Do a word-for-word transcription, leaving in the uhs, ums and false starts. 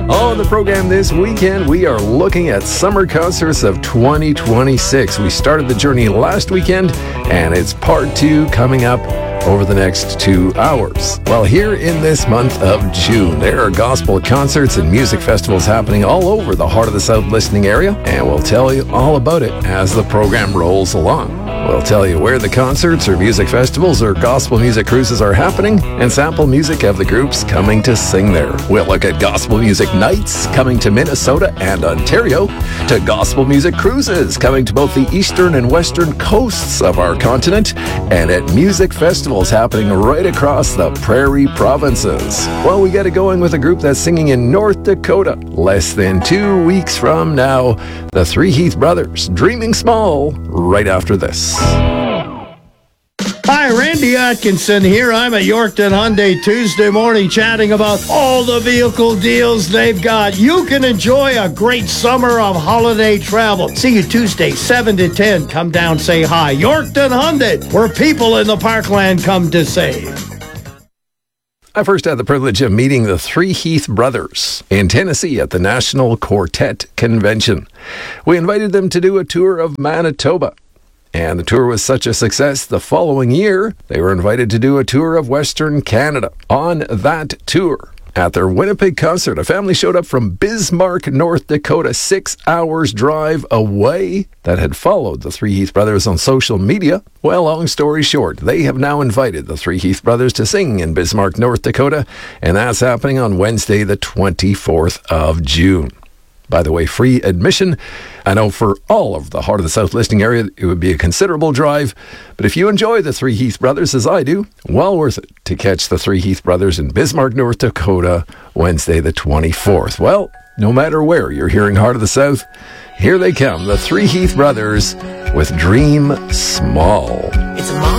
On the program this weekend, we are looking at summer concerts of twenty twenty-six. We started the journey last weekend, and it's part two coming up over the next two hours. Well, here in this month of June, there are gospel concerts and music festivals happening all over the Heart of the South listening area, and we'll tell you all about it as the program rolls along. We'll tell you where the concerts or music festivals or gospel music cruises are happening and sample music of the groups coming to sing there. We'll look at gospel music nights coming to Minnesota and Ontario, to gospel music cruises coming to both the eastern and western coasts of our continent, and at music festivals happening right across the prairie provinces. Well, we get it going with a group that's singing in North Dakota less than two weeks from now, the Three Heath Brothers, Dreaming Small, right after this. Hi, Randy Atkinson here. I'm at Yorkton Hyundai Tuesday morning chatting about all the vehicle deals they've got. You can enjoy a great summer of holiday travel. See you Tuesday, seven to ten. Come down, say hi. Yorkton Hyundai, where people in the parkland come to save. I first had the privilege of meeting the Three Heath Brothers in Tennessee at the National Quartet Convention. We invited them to do a tour of Manitoba. And the tour was such a success, the following year, they were invited to do a tour of Western Canada. On that tour, at their Winnipeg concert, a family showed up from Bismarck, North Dakota, six hours drive away, that had followed the Three Heath Brothers on social media. Well, long story short, they have now invited the Three Heath Brothers to sing in Bismarck, North Dakota, and that's happening on Wednesday, the twenty-fourth of June. By the way, free admission. I know for all of the Heart of the South listening area, it would be a considerable drive. But if you enjoy the Three Heath Brothers as I do, well worth it to catch the Three Heath Brothers in Bismarck, North Dakota, Wednesday the twenty-fourth. Well, no matter where you're hearing Heart of the South, here they come, the Three Heath Brothers with Dream Small. It's a